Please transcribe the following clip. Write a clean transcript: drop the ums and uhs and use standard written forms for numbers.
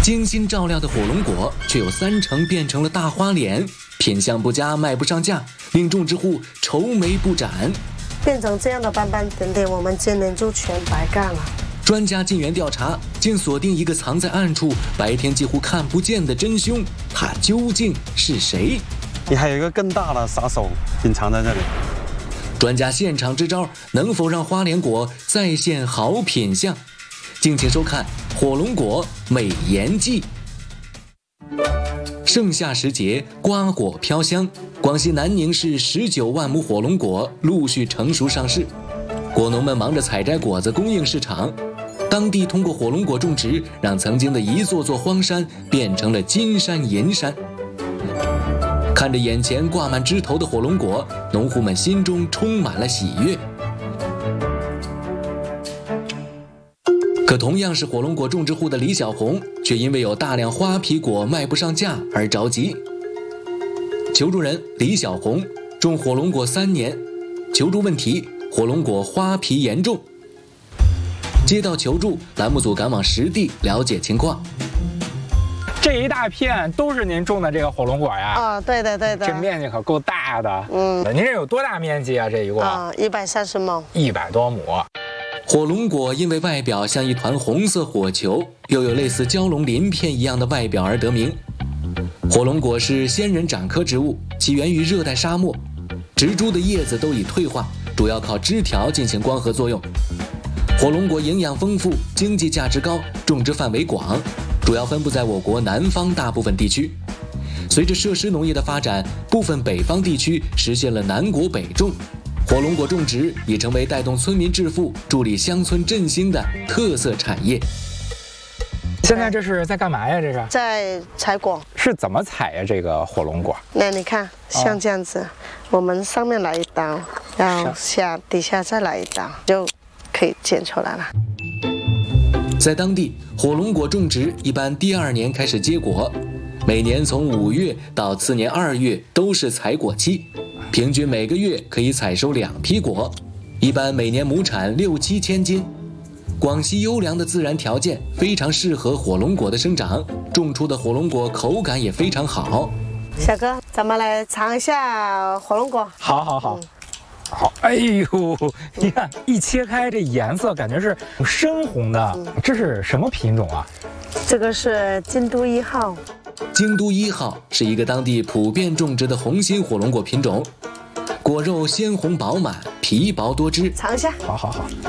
精心照料的火龙果却有30%变成了大花脸，品相不佳，卖不上价，令种植户愁眉不展。 变成这样的斑斑点点，我们今年就全白干了。 专家进园调查，竟锁定一个藏在暗处、白天几乎看不见的真凶，他究竟是谁？ 你还有一个更大的杀手隐藏在这里。 专家现场支招，能否让花莲果再现好品相？敬请收看《火龙果美颜记》。盛夏时节，瓜果飘香，广西南宁市19万亩火龙果陆续成熟上市，果农们忙着采摘果子供应市场。当地通过火龙果种植，让曾经的一座座荒山变成了金山银山。看着眼前挂满枝头的火龙果，农户们心中充满了喜悦。可同样是火龙果种植户的李小红，却因为有大量花皮果卖不上价而着急。求助人李小红种火龙果3年，求助问题：火龙果花皮严重。接到求助，栏目组赶往实地了解情况。 这一大片都是您种的这个火龙果呀？ 啊，对的。 这面积可够大的。您这有多大面积啊？这一共 130亩 ，100多亩。 火龙果因为外表像一团红色火球，又有类似蛟龙鳞片一样的外表而得名。火龙果是仙人掌科植物，起源于热带沙漠，植株的叶子都已退化，主要靠枝条进行光合作用。火龙果营养丰富，经济价值高，种植范围广，主要分布在我国南方大部分地区。随着设施农业的发展，部分北方地区实现了南国北种，火龙果种植已成为带动村民致富、助力乡村振兴的特色产业。 现在这是在干嘛呀？这是在采果。 是怎么采呀？这个火龙果？ 那你看，像这样子，我们上面来一刀，然后底下再来一刀，就可以剪出来了。 在当地，火龙果种植一般第2年开始结果，每年从5月到次年2月都是采果期，平均每个月可以采收2批果，一般每年亩产6-7千斤。广西优良的自然条件非常适合火龙果的生长，种出的火龙果口感也非常好。 小哥，咱们来尝一下火龙果。 好。好，哎呦，你看一切开，这颜色感觉是深红的。这是什么品种啊？ 这个是京都1号。 京都1号是一个当地普遍种植的红心火龙果品种，果肉鲜红饱满，皮薄多汁。 尝一下。 好。